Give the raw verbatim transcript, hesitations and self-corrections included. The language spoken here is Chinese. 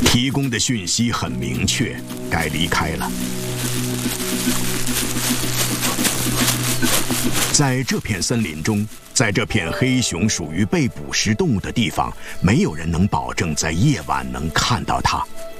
提供的讯息很明确，该离开了。在这片森林中，在这片黑熊属于被捕食动物的地方，没有人能保证在夜晚能看到它。